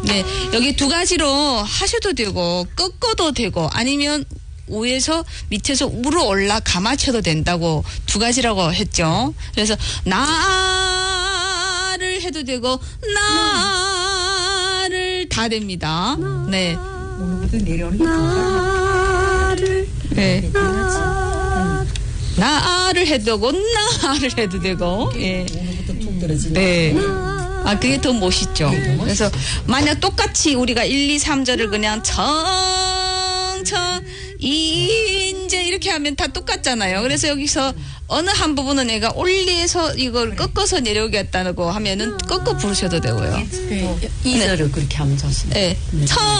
네, 여기 두 가지로 하셔도 되고 꺾어도 되고 아니면 위에서 밑에서 우로 올라 감아쳐도 된다고 두 가지라고 했죠. 그래서 나를 해도 되고 나를 다 됩니다. 네. 오늘부터 내려오는 게 나를 네. 나를 해도 되고 나를 해도 되고 예. 오늘부터 툭 떨어지네. 네. 아, 그게 더 멋있죠. 그래서 만약 똑같이 우리가 1, 2, 3절을 그냥 인제 이렇게 하면 다 똑같잖아요. 그래서 여기서 어느 한 부분은 내가 올리에서 이걸 꺾어서 내려오겠다고 하면은 꺾어 부르셔도 되고요. 이절을 그렇게 하면 좋습니다. 네.